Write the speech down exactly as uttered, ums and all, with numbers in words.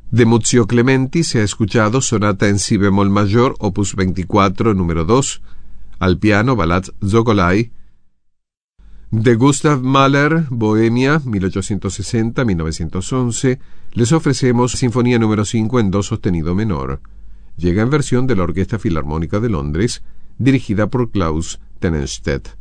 De Muzio Clementi se ha escuchado Sonata en Si bemol mayor, opus veinticuatro, número dos, al piano Ballad Zogolai. De Gustav Mahler, Bohemia, mil ochocientos sesenta a mil novecientos once, les ofrecemos Sinfonía número cinco en Do sostenido menor. Llega en versión de la Orquesta Filarmónica de Londres, dirigida por Klaus Tenenstedt.